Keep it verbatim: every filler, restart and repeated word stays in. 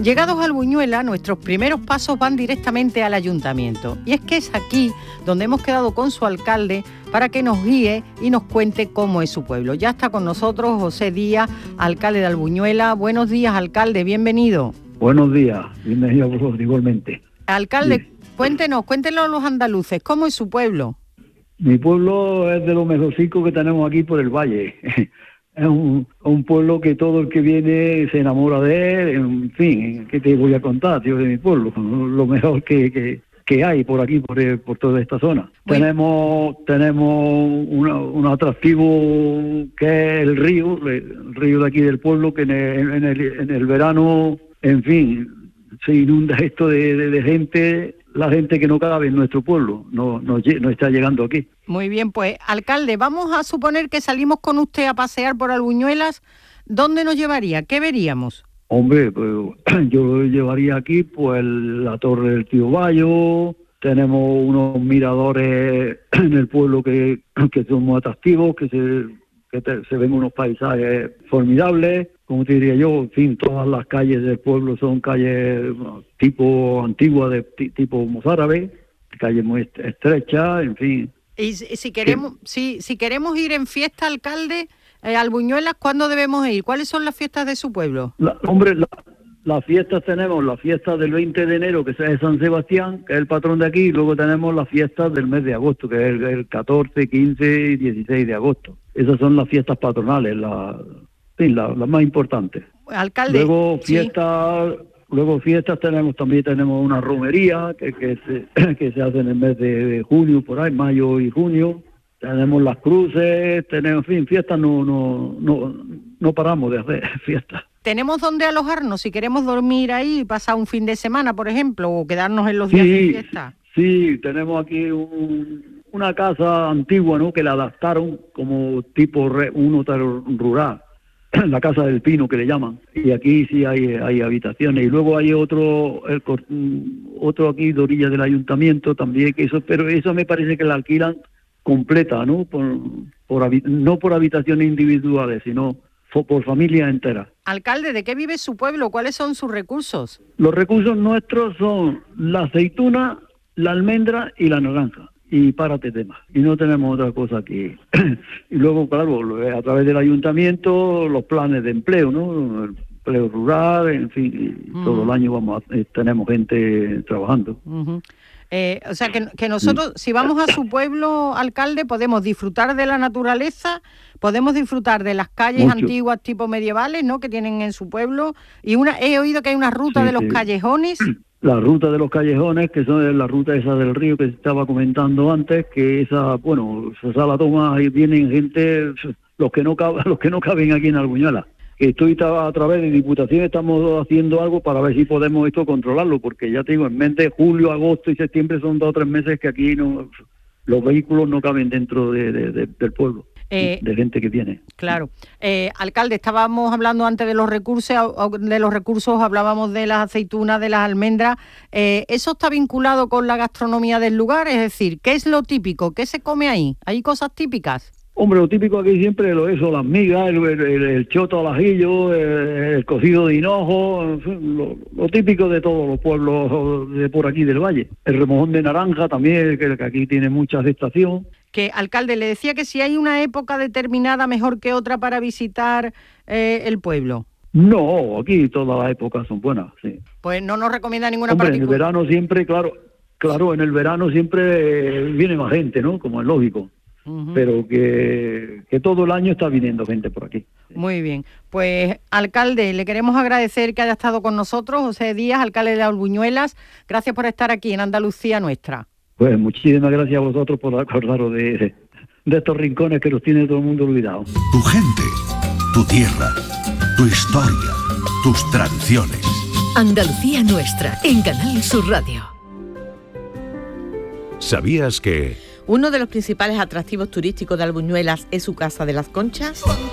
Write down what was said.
Llegados a Albuñuela, nuestros primeros pasos van directamente al ayuntamiento. Y es que es aquí donde hemos quedado con su alcalde para que nos guíe y nos cuente cómo es su pueblo. Ya está con nosotros José Díaz, alcalde de Albuñuela. Buenos días, alcalde, bienvenido. Buenos días, bienvenido a vosotros igualmente. Alcalde, Sí. cuéntenos, cuéntenos a los andaluces, ¿cómo es su pueblo? Mi pueblo es de los mejorcicos que tenemos aquí por el valle. Es un, un pueblo que todo el que viene se enamora de él. En fin, ¿qué te voy a contar, tío, de mi pueblo? Lo mejor que, que, que hay por aquí, por, por toda esta zona. Muy... Tenemos tenemos una, un atractivo que es el río, el río de aquí del pueblo, que en el, en el, en el verano, en fin, se inunda esto de, de, de gente, la gente que no cabe en nuestro pueblo, no, no, no está llegando aquí. Muy bien, pues, alcalde, vamos a suponer que salimos con usted a pasear por Albuñuelas. ¿Dónde nos llevaría? ¿Qué veríamos? Hombre, pues yo lo llevaría aquí, pues la Torre del Tío Bayo. Tenemos unos miradores en el pueblo que, que son muy atractivos, que se, que te, se ven unos paisajes formidables. Como te diría yo, en fin, todas las calles del pueblo son calles bueno, tipo antiguas, de t- tipo mozárabe, calles muy est- estrechas, en fin. Y si queremos, si, si queremos ir en fiesta, alcalde, eh, Albuñuelas, ¿cuándo debemos ir? ¿Cuáles son las fiestas de su pueblo? La, hombre, la, las fiestas tenemos la fiesta del veinte de enero, que es San Sebastián, que es el patrón de aquí, y luego tenemos las fiestas del mes de agosto, que es el, el catorce, quince y dieciséis de agosto. Esas son las fiestas patronales, las sí, la, la más importantes. Alcalde. Luego fiestas... Sí. Luego fiestas tenemos, también tenemos una romería que, que, se, que se hace en el mes de, de junio, por ahí, mayo y junio. Tenemos las cruces, tenemos, en fin, fiestas no, no, no, no paramos de hacer fiestas. ¿Tenemos dónde alojarnos? Si queremos dormir ahí y pasar un fin de semana, por ejemplo, o quedarnos en los días sí, de fiesta. Sí, tenemos aquí un, una casa antigua, ¿no? Que la adaptaron como tipo re, un hotel rural. La Casa del Pino, que le llaman, y aquí sí hay, hay habitaciones, y luego hay otro el, otro aquí de orilla del ayuntamiento también, que eso, pero eso me parece que la alquilan completa, ¿no? Por, por, no por habitaciones individuales, sino por, por familias enteras. Alcalde, ¿de qué vive su pueblo? ¿Cuáles son sus recursos? Los recursos nuestros son la aceituna, la almendra y la naranja. Y párate de más. Y no tenemos otra cosa aquí. Y luego, claro, a través del ayuntamiento, los planes de empleo, ¿no? El empleo rural, en fin, uh-huh. Todo el año vamos a, eh, tenemos gente trabajando. Uh-huh. Eh, o sea, que, que nosotros, si vamos a su pueblo, alcalde, podemos disfrutar de la naturaleza, podemos disfrutar de las calles Mucho. antiguas tipo medievales, ¿no?, que tienen en su pueblo. Y una he oído que hay una ruta sí, de los sí. callejones... La ruta de los callejones, que son la ruta esa del río que se estaba comentando antes, que esa, bueno, esa la toma y vienen gente, los que no caben, los que no caben aquí en Albuñuela. Estoy a través de Diputación, estamos haciendo algo para ver si podemos esto controlarlo, porque ya tengo en mente julio, agosto y septiembre son dos o tres meses que aquí no, los vehículos no caben dentro de, de, de, del pueblo. Eh, de gente que viene. Claro. Eh, alcalde, estábamos hablando antes de los recursos, de los recursos, hablábamos de las aceitunas, de las almendras. Eh, ¿Eso está vinculado con la gastronomía del lugar? Es decir, ¿qué es lo típico? ¿Qué se come ahí? ¿Hay cosas típicas? Hombre, lo típico aquí siempre es lo eso, las migas, el, el, el choto al ajillo, el, el cocido de hinojo, en fin, lo, lo típico de todos los pueblos de por aquí del valle. El remojón de naranja también, que, que aquí tiene mucha aceptación. Que, alcalde, le decía que si hay una época determinada mejor que otra para visitar eh, el pueblo. No, aquí todas las épocas son buenas, sí. Pues no nos recomienda ninguna Hombre, particular. En el verano siempre, claro, claro, en el verano siempre viene más gente, ¿no? Como es lógico. Uh-huh. Pero que, que todo el año está viniendo gente por aquí. Muy bien. Pues, alcalde, le queremos agradecer que haya estado con nosotros, José Díaz, alcalde de Albuñuelas. Gracias por estar aquí en Andalucía Nuestra. Pues muchísimas gracias a vosotros por acordaros de, de estos rincones que los tiene todo el mundo olvidado. Tu gente, tu tierra, tu historia, tus tradiciones. Andalucía Nuestra, en Canal Sur Radio. ¿Sabías que...? Uno de los principales atractivos turísticos de Albuñuelas es su Casa de las Conchas.